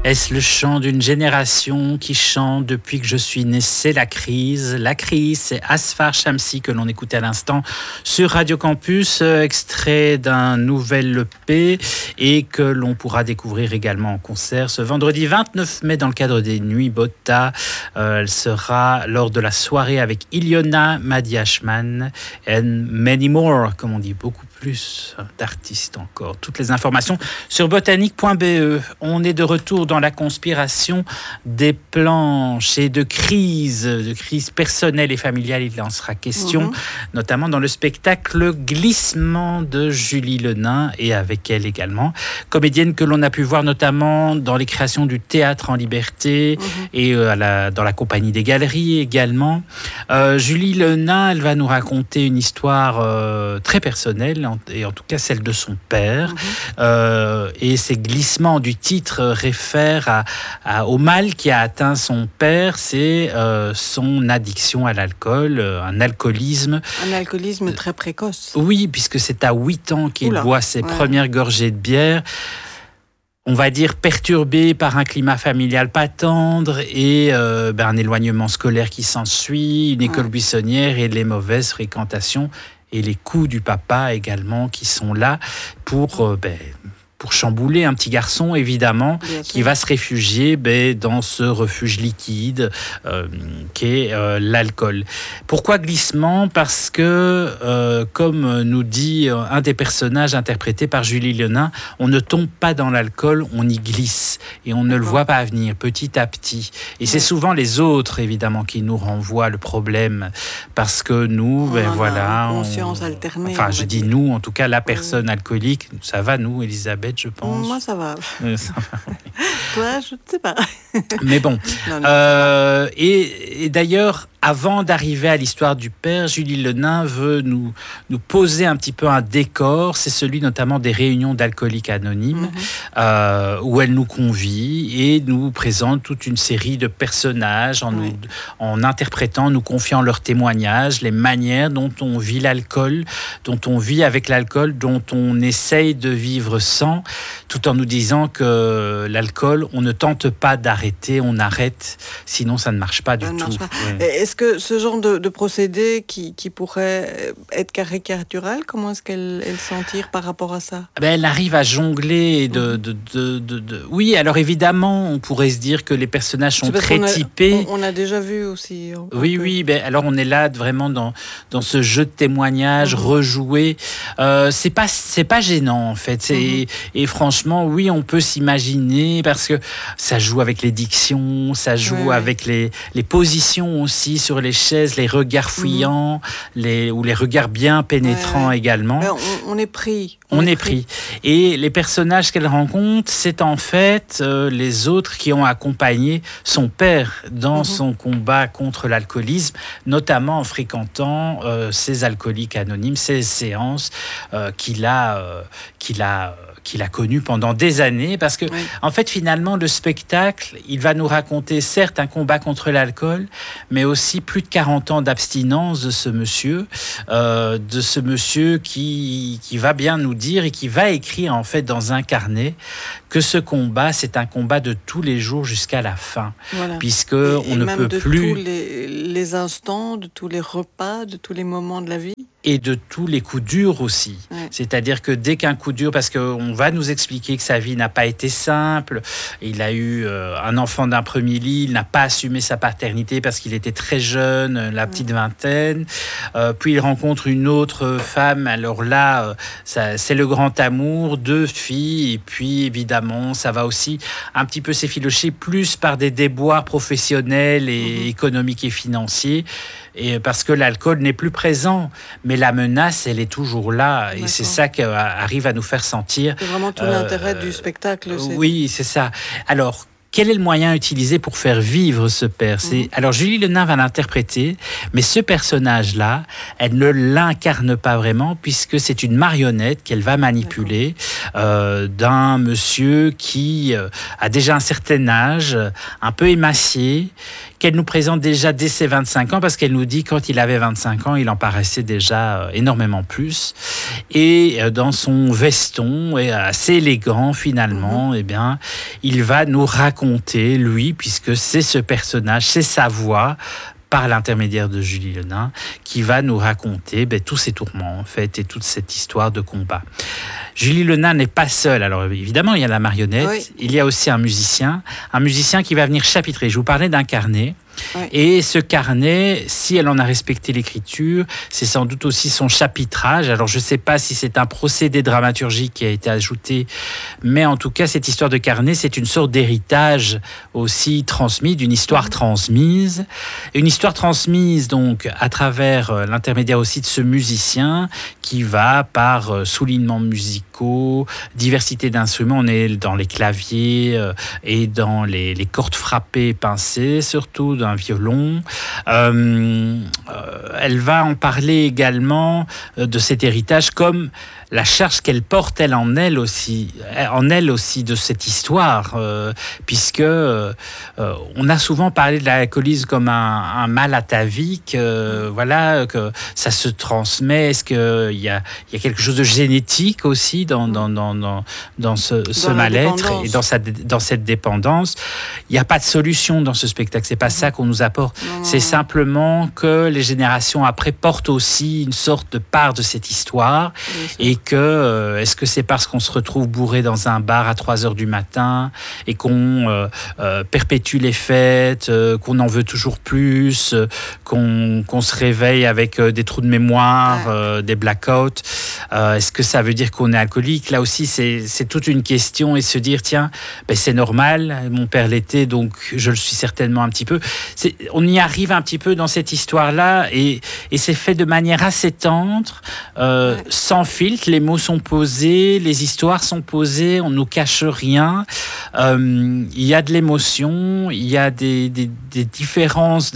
Est-ce le chant d'une génération qui chante depuis que je suis né? C'est la crise. La crise, c'est Asfar Shamsi que l'on écoutait à l'instant sur Radio Campus, extrait d'un nouvel EP et que l'on pourra découvrir également en concert ce vendredi 29 mai dans le cadre des Nuits Botta. Elle sera lors de la soirée avec Iliona Madiashman and many more, comme on dit, beaucoup plus d'artistes encore. Toutes les informations sur botanique.be. On est de retour dans la conspiration des planches et de crise personnelle et familiale. Il en sera question, notamment dans le spectacle Glissement de Julie Lenain et avec elle également, comédienne que l'on a pu voir notamment dans les créations du Théâtre en Liberté et dans la Compagnie des Galeries également. Julie Lenain, elle va nous raconter une histoire très personnelle, et en tout cas celle de son père. Et ces glissements du titre réfèrent au mal qui a atteint son père, c'est son addiction à l'alcool, un alcoolisme. Un alcoolisme très précoce. Oui, puisque c'est à 8 ans qu'il boit ses premières gorgées de bière. On va dire perturbé par un climat familial pas tendre et un éloignement scolaire qui s'ensuit, une école buissonnière et les mauvaises fréquentations et les coups du papa également qui sont là pour chambouler un petit garçon, évidemment, qui va se réfugier dans ce refuge liquide qu'est l'alcool. Pourquoi glissement ? Parce que, comme nous dit un des personnages interprétés par Julie Lenain, on ne tombe pas dans l'alcool, on y glisse. Et on ne le voit pas venir, petit à petit. Et c'est souvent les autres, évidemment, qui nous renvoient le problème. Parce que nous, conscience alternée. Enfin, je dis nous, en tout cas, la personne alcoolique, ça va, nous, Elisabeth, je pense. Moi, ça va. Ça va. Toi, je ne sais pas. Mais bon. Et d'ailleurs, avant d'arriver à l'histoire du père, Julie Lenain veut nous poser un petit peu un décor. C'est celui notamment des réunions d'alcooliques anonymes, où elle nous convie et nous présente toute une série de personnages en interprétant, nous confiant leurs témoignages, les manières dont on vit l'alcool, dont on vit avec l'alcool, dont on essaye de vivre sans, tout en nous disant que l'alcool, on ne tente pas d'arrêter, on arrête, sinon ça ne marche pas du tout. Est-ce que ce genre de procédé qui pourrait être caricatural, comment est-ce qu'elle s'en tire par rapport à ça ? Elle arrive à jongler Oui, alors évidemment, on pourrait se dire que les personnages sont très typés. On a déjà vu aussi. Oui, alors on est là vraiment dans ce jeu de témoignages rejoué. C'est pas gênant en fait. Et franchement, oui, on peut s'imaginer parce que ça joue avec les dictions, ça joue avec les positions aussi sur les chaises, les regards fuyants, ou les regards bien pénétrants également. On est pris. On est pris. Et les personnages qu'elle rencontre, c'est en fait les autres qui ont accompagné son père dans son combat contre l'alcoolisme, notamment en fréquentant ces alcooliques anonymes, ces séances qu'il a connu pendant des années, parce que en fait finalement le spectacle, il va nous raconter certes un combat contre l'alcool, mais aussi plus de 40 ans d'abstinence de ce monsieur qui va bien nous dire et qui va écrire en fait dans un carnet que ce combat, c'est un combat de tous les jours jusqu'à la fin, puisque on ne peut plus, tous les instants, de tous les repas, de tous les moments de la vie. Et de tous les coups durs aussi. C'est-à-dire que dès qu'un coup dur, parce qu'on va nous expliquer que sa vie n'a pas été simple, il a eu un enfant d'un premier lit, il n'a pas assumé sa paternité parce qu'il était très jeune, la petite vingtaine, puis il rencontre une autre femme, alors là, c'est le grand amour, 2 filles, et puis évidemment, ça va aussi un petit peu s'effilocher plus par des déboires professionnels et économiques et financiers, et parce que l'alcool n'est plus présent, mais la menace, elle est toujours là. Et c'est ça qui arrive à nous faire sentir. C'est vraiment tout l'intérêt du spectacle. Oui, c'est ça. Alors, quel est le moyen utilisé pour faire vivre ce père ? Alors, Julie Lenain va l'interpréter, mais ce personnage-là, elle ne l'incarne pas vraiment, puisque c'est une marionnette qu'elle va manipuler d'un monsieur qui a déjà un certain âge, un peu émacié, qu'elle nous présente déjà dès ses 25 ans, parce qu'elle nous dit quand il avait 25 ans, il en paraissait déjà énormément plus. Et dans son veston, assez élégant finalement, eh bien, il va nous raconter raconter, lui, puisque c'est ce personnage, c'est sa voix, par l'intermédiaire de Julie Le Nain, qui va nous raconter tous ces tourments, en fait, et toute cette histoire de combat. Julie Le Nain n'est pas seule. Alors, évidemment, il y a la marionnette, oui. Il y a aussi un musicien qui va venir chapitrer. Je vous parlais d'un carnet. Oui. Et ce carnet, si elle en a respecté l'écriture, c'est sans doute aussi son chapitrage. Alors, je ne sais pas si c'est un procédé dramaturgique qui a été ajouté, mais en tout cas, cette histoire de carnet, c'est une sorte d'héritage aussi transmis, d'une histoire transmise. Une histoire transmise, donc, à travers l'intermédiaire aussi de ce musicien qui va, par soulignements musicaux, diversité d'instruments, on est dans les claviers et dans les cordes frappées, pincées, surtout d'un violon. Elle va en parler également de cet héritage comme la charge qu'elle porte, elle en elle aussi de cette histoire, puisque on a souvent parlé de l'alcoolisme comme un mal atavique, voilà, que ça se transmet. Est-ce qu'il y a quelque chose de génétique aussi dans ce mal-être et dans cette dépendance? Il n'y a pas de solution dans ce spectacle. C'est pas ça qu'on nous apporte. C'est simplement que les générations après portent aussi une sorte de part de cette histoire, et que est-ce que c'est parce qu'on se retrouve bourré dans un bar à 3h du matin et qu'on perpétue les fêtes, qu'on en veut toujours plus, qu'on se réveille avec des trous de mémoire, des blackouts, est-ce que ça veut dire qu'on est alcoolique? Là aussi, c'est toute une question, et se dire, tiens, c'est normal, mon père l'était, donc je le suis certainement un petit peu. On y arrive un petit peu dans cette histoire-là, et c'est fait de manière assez tendre, sans filtre. Les mots sont posés, les histoires sont posées, on ne nous cache rien. Il y a de l'émotion, il y a des différences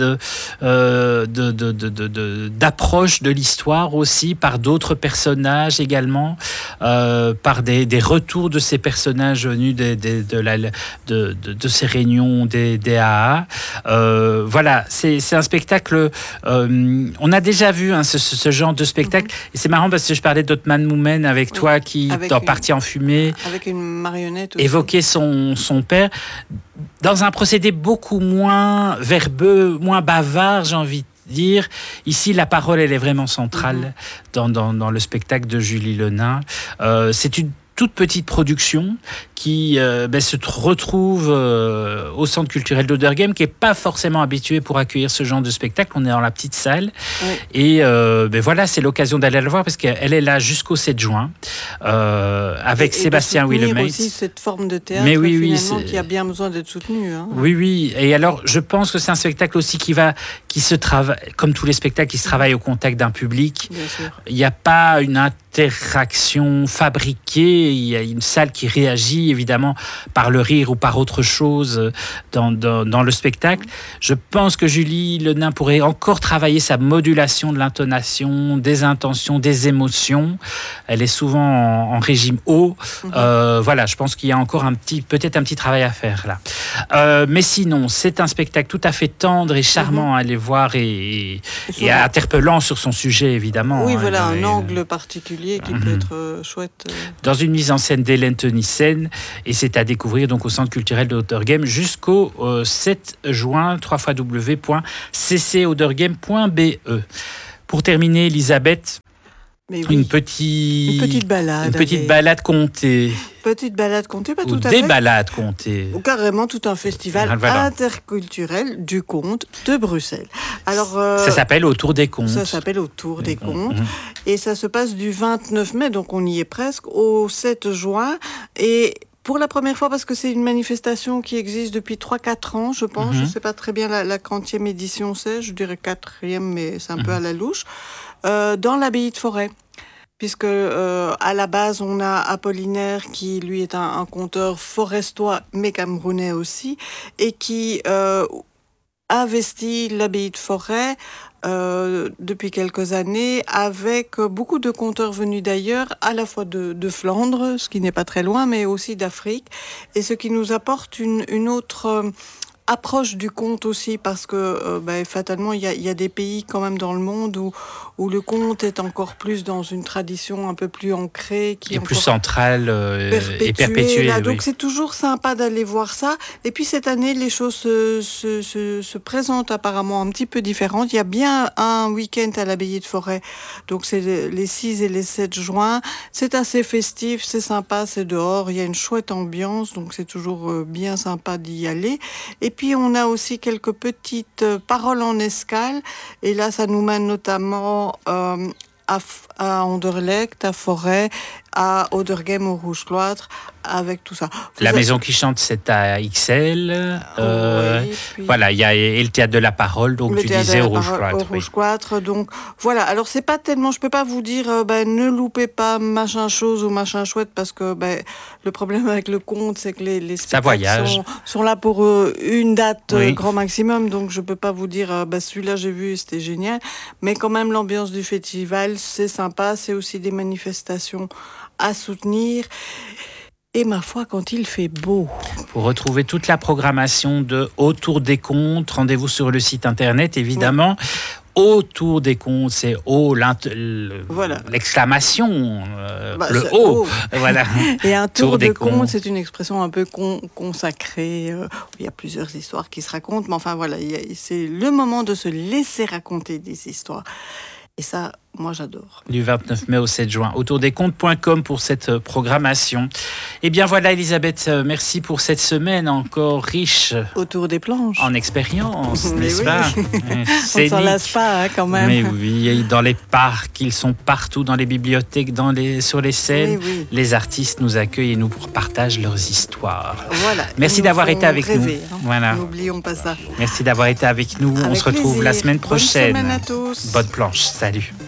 d'approche de l'histoire aussi, par d'autres personnages également, par des retours de ces personnages venus de ces réunions des AA. Voilà, c'est un spectacle. On a déjà vu ce genre de spectacle, et c'est marrant parce que je parlais d'Othman Moumen avec toi, qui dans Partie en fumée, avec une marionnette aussi, évoquait son père dans un procédé beaucoup très verbeux, moins bavard, j'ai envie de dire. Ici, la parole, elle est vraiment centrale dans le spectacle de Julie Le Nain. C'est une toute petite production qui se retrouve au Centre culturel d'Auderghem, qui n'est pas forcément habitué pour accueillir ce genre de spectacle. On est dans la petite salle. Et voilà, c'est l'occasion d'aller la voir, parce qu'elle est là jusqu'au 7 juin, avec Sébastien Willemeis. Aussi cette forme de théâtre, qui a bien besoin d'être soutenue. Hein. Oui. Et alors, je pense que c'est un spectacle aussi qui se travaille, comme tous les spectacles, qui se travaillent au contact d'un public. Bien sûr. Il n'y a pas une interaction fabriquée. Il y a une salle qui réagit, évidemment, par le rire ou par autre chose dans le spectacle. Je pense que Julie Le Nain pourrait encore travailler sa modulation de l'intonation, des intentions, des émotions. Elle est souvent en régime haut. Voilà, je pense qu'il y a encore peut-être un petit travail à faire là. Mais sinon, c'est un spectacle tout à fait tendre et charmant à aller voir, et interpellant sur son sujet, évidemment. Oui, voilà, un angle particulier qui peut être chouette. Dans une mise en scène d'Hélène Tenissen, et c'est à découvrir donc au Centre culturel d'Auderghem jusqu'au 7 juin, www.ccauderghem.be. Pour terminer, Elisabeth, une petite balade contée. Petite balade contée, pas ou tout à fait. Des balades contées. Ou carrément tout un festival interculturel du conte de Bruxelles. Alors, ça s'appelle Autour des contes. Ça s'appelle Autour des contes. Et ça se passe du 29 mai, donc on y est presque, au 7 juin. Et pour la première fois, parce que c'est une manifestation qui existe depuis 3-4 ans, je pense. Je ne sais pas très bien la quantième édition c'est, je dirais 4e, mais c'est un peu à la louche. Dans l'abbaye de Forêt. Puisque à la base, on a Apollinaire, qui lui est un conteur forestois, mais camerounais aussi, et qui investit l'abbaye de Forêt depuis quelques années, avec beaucoup de conteurs venus d'ailleurs, à la fois de Flandre, ce qui n'est pas très loin, mais aussi d'Afrique, et ce qui nous apporte une autre approche du conte aussi, parce que fatalement, il y a des pays quand même dans le monde où le conte est encore plus dans une tradition un peu plus ancrée, qui est plus centrale et perpétuée. Là. Oui. Donc c'est toujours sympa d'aller voir ça. Et puis cette année, les choses se présentent apparemment un petit peu différentes. Il y a bien un week-end à l'abbaye de Forêt, donc c'est les 6 et les 7 juin. C'est assez festif, c'est sympa, c'est dehors, il y a une chouette ambiance, donc c'est toujours bien sympa d'y aller. Et puis on a aussi quelques petites paroles en escale, et là ça nous mène notamment à Anderlecht, à Forêt, à Oderghem, au Rouge-Cloître, avec tout ça. La maison qui chante, c'est à Ixelles. Puis... Voilà, il y a et le théâtre de la parole, donc tu disais au Rouge-Cloître. Au Rouge-Cloître, donc voilà. Alors c'est pas tellement, je peux pas vous dire, ne loupez pas machin chose ou machin chouette, parce que le problème avec le conte, c'est que les spectacles sont là pour une date grand maximum, donc je peux pas vous dire, celui-là j'ai vu, c'était génial. Mais quand même, l'ambiance du festival, c'est sympa, c'est aussi des manifestations à soutenir. Et ma foi, quand il fait beau. Pour retrouver toute la programmation de Autour des contes, rendez-vous sur le site internet, évidemment. Ouais. Autour des contes, c'est l'exclamation, le haut. Voilà. Et un tour de contes, c'est une expression un peu consacrée. Il y a plusieurs histoires qui se racontent, mais enfin voilà, c'est le moment de se laisser raconter des histoires. Et ça, moi, j'adore. Du 29 mai au 7 juin. Autourdescontes.com pour cette programmation. Eh bien voilà, Elisabeth, merci pour cette semaine encore riche. Autour des planches. En expérience, n'est-ce pas? On ne s'en lasse pas, quand même. Mais oui, dans les parcs, ils sont partout, dans les bibliothèques, sur les scènes. Oui. Les artistes nous accueillent et nous partagent leurs histoires. Voilà. Merci d'avoir été avec nous. Voilà. N'oublions pas ça. Merci d'avoir été avec nous. On se retrouve la semaine prochaine. Bonne semaine à tous. Bonne planche. Salut.